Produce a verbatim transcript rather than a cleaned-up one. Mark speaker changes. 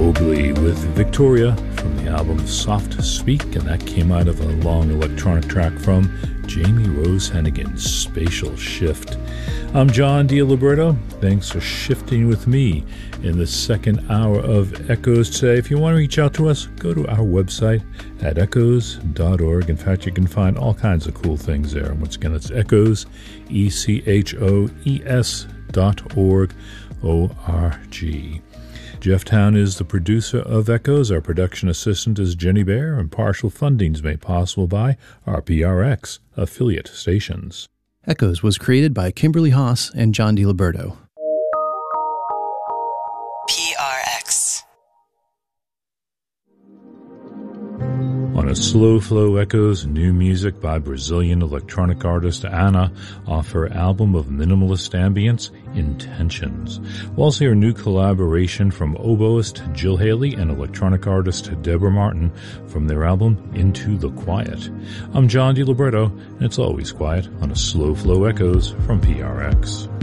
Speaker 1: Mobley with Victoria from the album Soft Speak, and that came out of a long electronic track from Jamie Rose Hennigan's Spatial Shift. I'm John DiLiberto. Thanks for shifting with me in the second hour of Echoes today. If you want to reach out to us, go to our website at echoes dot org. In fact, you can find all kinds of cool things there. Once again, it's echoes, E C H O E S dot org, O R G. Jeff Town is the producer of Echoes. Our production assistant is Jenny Bear, and partial funding is made possible by R P R X affiliate stations.
Speaker 2: Echoes was created by Kimberly Haas and John DiLiberto.
Speaker 3: P R X.
Speaker 1: On a Slow Flow Echoes, new music by Brazilian electronic artist Ana off her album of minimalist ambience, Intentions. We'll also hear a new collaboration from oboist Jill Haley and electronic artist Deborah Martin from their album Into the Quiet. I'm John DiLiberto, and it's always quiet on a Slow Flow Echoes from P R X.